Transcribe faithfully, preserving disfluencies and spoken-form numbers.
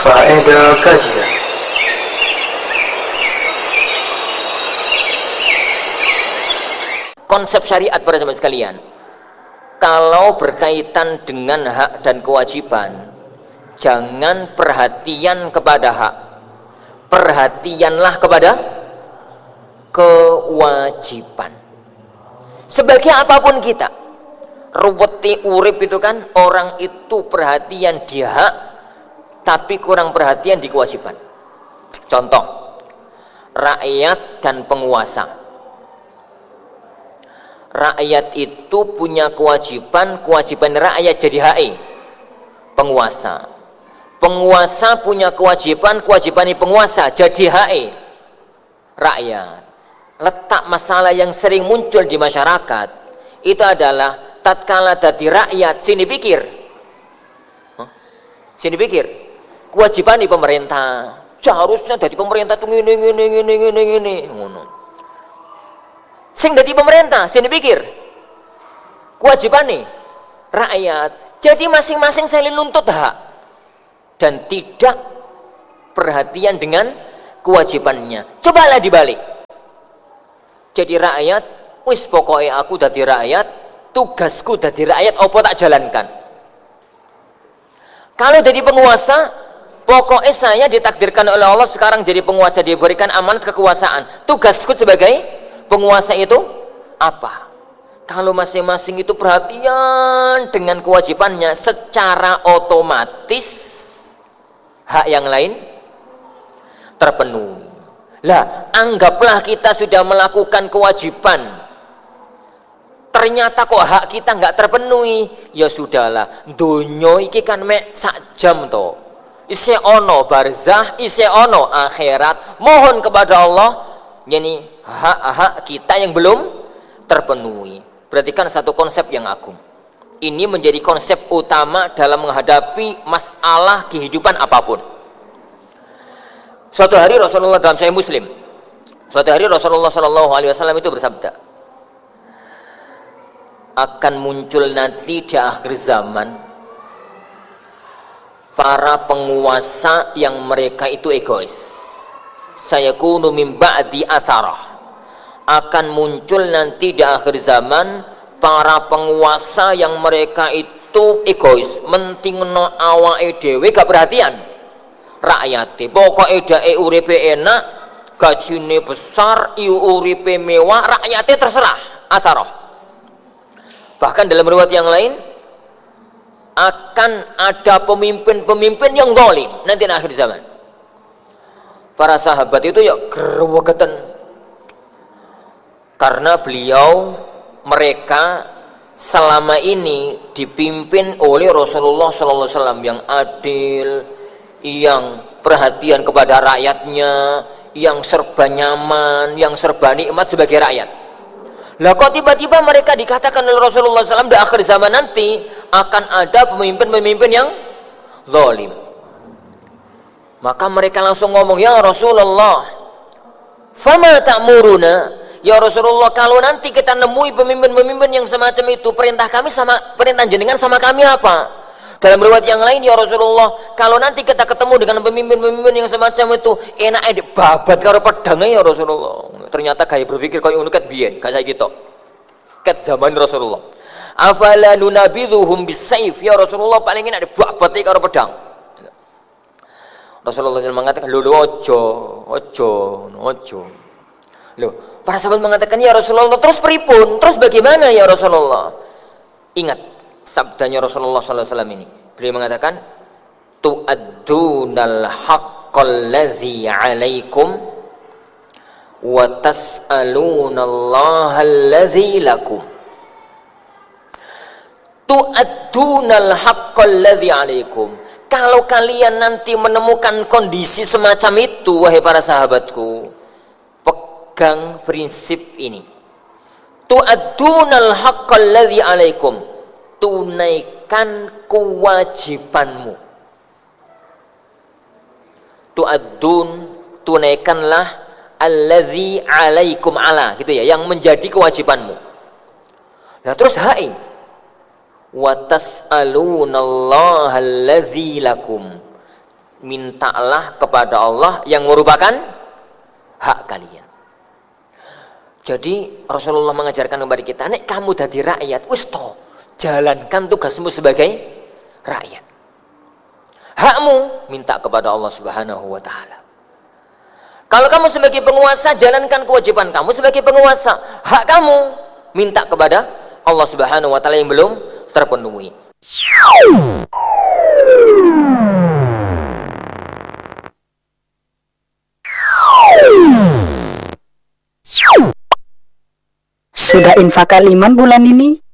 Faedah kajian. Konsep syariat para jemaah sekalian, kalau berkaitan dengan hak dan kewajiban, jangan perhatian kepada hak, perhatianlah kepada kewajiban. Sebagai apapun kita, ruweti urip itu kan, orang itu perhatian di hak tapi kurang perhatian di kewajiban. Contoh, rakyat dan penguasa. Rakyat itu punya kewajiban, kewajiban rakyat jadi H E penguasa. Penguasa punya kewajiban, kewajiban penguasa jadi H E rakyat. Letak masalah yang sering muncul di masyarakat itu adalah tatkala dadi rakyat sini pikir, huh? sini pikir kewajiban di pemerintah, seharusnya dari pemerintah tuh ngene ngene ngene ngene ngene ngono. Sing dadi pemerintah sini pikir kewajiban nih rakyat, jadi masing-masing saling nuntut hak dan tidak perhatian dengan kewajibannya. Cobalah dibalik, jadi rakyat wis pokoknya aku dadi rakyat, tugasku dadi rakyat opo tak jalankan. Kalau jadi penguasa, pokoknya saya ditakdirkan oleh Allah sekarang jadi penguasa, diberikan amanat kekuasaan, tugasku sebagai penguasa itu apa? Kalau masing-masing itu perhatian dengan kewajibannya, secara otomatis hak yang lain terpenuhi. Lah, anggaplah kita sudah melakukan kewajiban, ternyata kok hak kita nggak terpenuhi, ya sudahlah, dunyo iki kan mek sak jam to, isi ono barzah, isi ono akhirat, mohon kepada Allah yani hak-hak kita yang belum terpenuhi. Berarti kan satu konsep yang agung. Ini menjadi konsep utama dalam menghadapi masalah kehidupan apapun. Suatu hari Rasulullah dalam Sahih Muslim, suatu hari Rasulullah Shallallahu Alaihi Wasallam itu bersabda, akan muncul nanti di akhir zaman para penguasa yang mereka itu egois. Sayakunu min ba'di atharah. Akan muncul nanti di akhir zaman para penguasa yang mereka itu egois, mentingno awake dhewe gak perhatian rakyate. Pokoke dae uripe enak, gajine besar, iu uripe mewah, rakyate terserah, atharah. Bahkan dalam riwayat yang lain akan ada pemimpin-pemimpin yang zalim nanti di akhir zaman. Para sahabat itu ya gerwegeten karena beliau mereka selama ini dipimpin oleh Rasulullah Sallallahu Alaihi Wasallam yang adil, yang perhatian kepada rakyatnya, yang serba nyaman, yang serba nikmat sebagai rakyat. Lah kok tiba-tiba mereka dikatakan oleh Rasulullah Sallallahu Alaihi Wasallam di akhir zaman nanti akan ada pemimpin-pemimpin yang zalim. Maka mereka langsung ngomong, ya Rasulullah, fama ta'muruna? Ya Rasulullah, kalau nanti kita nemui pemimpin-pemimpin yang semacam itu, perintah kami sama perintah jenengan sama kami apa? Dalam riwayat yang lain, ya Rasulullah, kalau nanti kita ketemu dengan pemimpin-pemimpin yang semacam itu, enak ede babat karo pedangnya ya Rasulullah. Ternyata gaya berpikir kaya ngono ket biyen, kayak gitu. Ket zaman Rasulullah. Afala nunabidhuhum bisayf? Ya Rasulullah, paling enak ade babat karo pedang. Rasulullah mengatakan, lho ojo, ojo, ojo. Loh, para sahabat mengatakan, ya Rasulullah, terus pripun? Terus bagaimana ya Rasulullah? Ingat sabdanya Rasulullah Sallallahu Alaihi Wasallam ini. Beliau mengatakan, tu'addunal haqqal ladzi 'alaikum wa tas'alunallaha alladzi lakum. Tu'addunal haqqal ladzi 'alaikum. Kalau kalian nanti menemukan kondisi semacam itu, wahai para sahabatku, pegang prinsip ini. Tu'addunal haqqal ladzi 'alaikum. Tunaikan kewajibanmu. Tu'addun, tunaikanlah alladzi 'alaikum ala, gitu ya, yang menjadi kewajibanmu. Nah, terus hai wa tas'alunallaha alladzi lakum, mintalah kepada Allah yang merupakan hak kalian. Jadi Rasulullah mengajarkan kepada kita, nek kamu jadi rakyat, wis to, jalankan tugasmu sebagai rakyat. Hakmu minta kepada Allah Subhanahu wa taala. Kalau kamu sebagai penguasa, jalankan kewajiban kamu sebagai penguasa. Hak kamu minta kepada Allah Subhanahu wa taala yang belum terpenuhi. Sudah infak kaliman bulan ini?